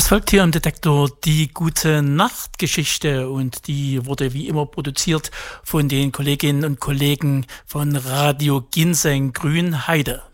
Es folgt hier im Detektor die gute Nachtgeschichte und die wurde wie immer produziert von den Kolleginnen und Kollegen von Radio Ginseng Grünheide.